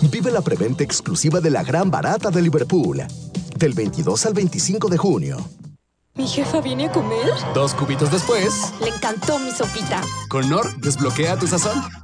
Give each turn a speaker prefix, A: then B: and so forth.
A: Vive la preventa exclusiva de la Gran Barata de Liverpool. Del 22 al 25 de junio.
B: ¿Mi jefa viene a comer?
C: 2 cubitos después.
B: Le encantó mi sopita.
C: Con Knorr, desbloquea tu sazón.